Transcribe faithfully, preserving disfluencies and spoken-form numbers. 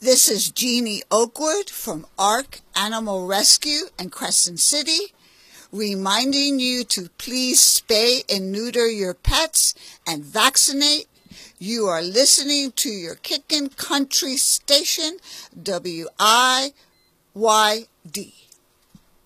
This is Jeannie Oakwood from ARC Animal Rescue in Crescent City, reminding you to please spay and neuter your pets and vaccinate. You are listening to your Kickin' Country station, W I Y D.